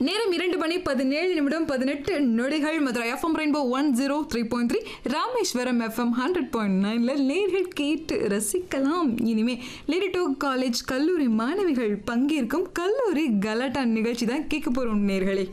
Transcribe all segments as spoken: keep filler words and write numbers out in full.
நேரம் இரண்டு மணி பதினேழு நிமிடம் பதினெட்டு நொடிகள். Madurai FM rainbow one zero three point three, Rameswaram FM hundred point நைன்ல நேர்கள் கேட்டு ரசிக்கலாம். இனிமே லேடி டூ காலேஜ் கல்லூரி மாணவிகள் பங்கேற்கும் கல்லூரி கலாட்டா நிகழ்ச்சி தான் கேட்க போறோம் நேர்களே.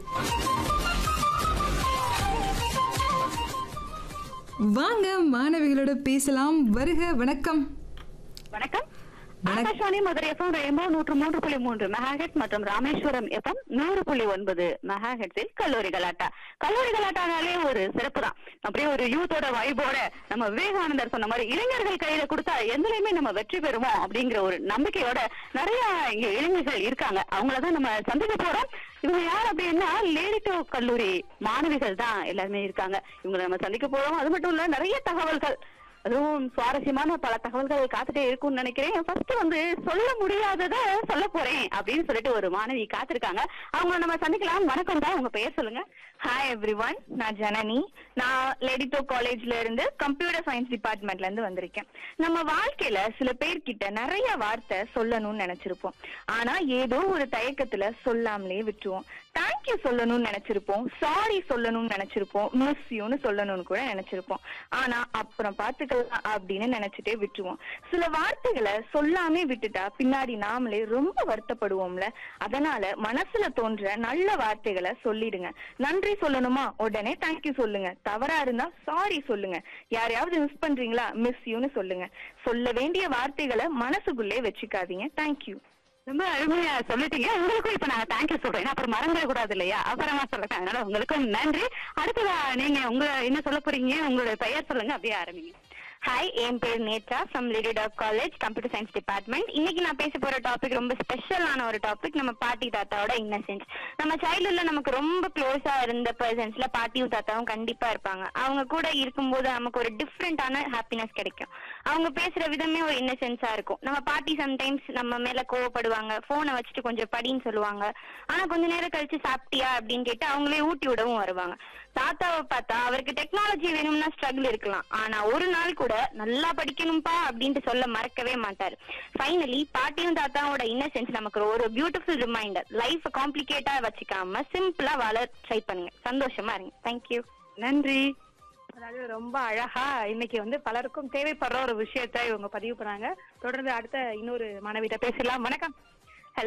வாங்க மாணவிகளோட பேசலாம். வருக. வணக்கம். வணக்கம். ஆகாஷவாணி மதுரை எஃப்எம் ரெயின்போ நூற்று மூன்று புள்ளி மூன்று மெகாஹெட்ஸ் மற்றும் ராமேஸ்வரம் எஃப்எம் நூறு புள்ளி ஒன்பது மெகாஹெட்ஸில் கல்லூரி கலாட்டா. கல்லூரி கலாட்டானாலே ஒரு சிறப்பு தான். அப்படியே ஒரு யூத்தோட வைபோட நம்ம விவேகானந்தர் சொன்ன மாதிரி இளைஞர்கள் கையில கொடுத்தா எதுலையுமே நம்ம வெற்றி பெறுவோம் அப்படிங்கிற ஒரு நம்பிக்கையோட நிறைய இங்க இளைஞர்கள் இருக்காங்க. அவங்களதான் நம்ம சந்திக்க போறோம். இவங்க யார் அப்படின்னா லேடி டூ கல்லூரி மாணவிகள் தான் எல்லாருமே இருக்காங்க. இவங்களை நம்ம சந்திக்க போறோம். அது மட்டும் இல்ல நிறைய தகவல்கள், அதுவும் சுவாரஸ்யமான பல தகவல்கள் காத்துட்டே இருக்கும்னு நினைக்கிறேன். ஃபர்ஸ்ட் வந்து சொல்ல முடியாதத சொல்ல போறேன் அப்படின்னு சொல்லிட்டு ஒரு மாணவி காத்திருக்காங்க. அவங்க நம்ம சந்திக்கலாம். வணக்கம் தான், உங்க பெயர் சொல்லுங்க. ஹாய் எவ்ரி ஒன், நான் ஜனனி. நான் லேடி டூ காலேஜ்ல இருந்து கம்ப்யூட்டர் சயின்ஸ் டிபார்ட்மெண்ட்ல இருந்து வந்திருக்கேன். நம்ம வாழ்க்கையில சில பேர்கிட்ட நிறைய வார்த்தை சொல்லணும்னு நினைச்சிருப்போம். ஆனா ஏதோ ஒரு தயக்கத்துல சொல்லாமலே விட்டுருவோம். தேங்க்யூ சொல்லணும்னு நினைச்சிருப்போம், சாரி சொல்லணும்னு நினைச்சிருப்போம், மிஸ் யூன்னு சொல்லணும்னு கூட நினைச்சிருப்போம். ஆனா அப்புறம் பாத்துக்கலாம் அப்படின்னு நினைச்சிட்டே விட்டுருவோம். சில வார்த்தைகளை சொல்லாமே விட்டுட்டா பின்னாடி நாமளே ரொம்ப வருத்தப்படுவோம்ல. அதனால மனசுல தோன்ற நல்ல வார்த்தைகளை சொல்லிடுங்க. நன்றி சொல்லணுமா, உடனே தேங்க்யூ சொல்லுங்க. தவறா இருந்தா சாரி சொல்லுங்க. யாரையாவது மிஸ் பண்றீங்களா, மிஸ் யூன்னு சொல்லுங்க. சொல்ல வேண்டிய வார்த்தைகளை மனசுக்குள்ளே வச்சுக்காதீங்க. தேங்க்யூ. ரொம்ப அருமையா சொல்லிட்டீங்க. உங்களுக்கும் இப்ப நான் தேங்க்யூ சொல்றேன். அப்புறம் மறந்துட கூடாது இல்லையா, அப்புறமா சொல்லுங்க. அதனால உங்களுக்கும் நன்றி. அடுத்ததா நீங்க உங்க என்ன சொல்ல போறீங்க, உங்களோட பெயர் சொல்லுங்க, அப்படியே ஆரம்பிங்க. ஹாய், என் பேர் Nethra from lady two college computer science department. இன்னைக்கு நான் பேச போற டாபிக் ரொம்ப ஸ்பெஷலான ஒரு டாபிக். நம்ம பாட்டி தாத்தாவோட இன்னசென்ஸ். நம்ம சைல்ட்ஹுட்ல நமக்கு ரொம்ப க்ளோஸா இருந்த பர்சன்ஸ்ல பாட்டியும் தாத்தாவும் கண்டிப்பா இருப்பாங்க. அவங்க கூட இருக்கும்போது நமக்கு ஒரு டிஃப்ரெண்டான ஹாப்பினஸ் கிடைக்கும். அவங்க பேசுற விதமே ஒரு இன்னசென்ஸா இருக்கும். நம்ம பாட்டி சம்டைம்ஸ் நம்ம மேல கோவப்படுவாங்க, போனை வச்சுட்டு கொஞ்சம் படின்னு சொல்லுவாங்க. ஆனா கொஞ்ச நேரம் கழிச்சு சாப்பிட்டியா அப்படின்னு கேட்டு அவங்களே ஊட்டி விடவும் வருவாங்க. தாத்தாவை பார்த்தா அவருக்கு டெக்னாலஜி வேணும்னா ஸ்ட்ரகிள் இருக்கலாம், ஆனா ஒரு நாள் கூட நல்லா படிக்கணும்பா அப்படின்ட்டு சொல்ல மறக்கவே மாட்டாரு. ஃபைனலி பாட்டியும் தாத்தாவோட இன்னசென்ஸ் நமக்கு ஒரு பியூட்டிஃபுல் ரிமைண்டர். லைஃப் காம்ப்ளிகேட்டா வச்சுக்காம சிம்பிளா வாழ ட்ரை பண்ணுங்க. சந்தோஷமா இருங்க. தேங்க்யூ. நன்றி. அதாவது ரொம்ப அழகா இன்னைக்கு வந்து பலருக்கும் தேவைப்படுற ஒரு விஷயத்த இவங்க பதிவு பண்ணாங்க. தொடர்ந்து அடுத்த இன்னொரு மாணவிட்ட பேசலாம். வணக்கம்.